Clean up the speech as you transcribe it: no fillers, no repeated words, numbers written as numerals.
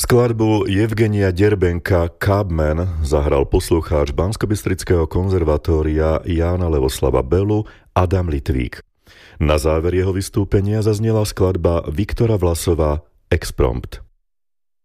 Skladbu Evgenia Derbenka Cabman zahral poslucháč Banskobystrického konzervatória Jána Levoslava Belu Adam Litvík. Na záver jeho vystúpenia zaznela skladba Viktora Vlasova Exprompt.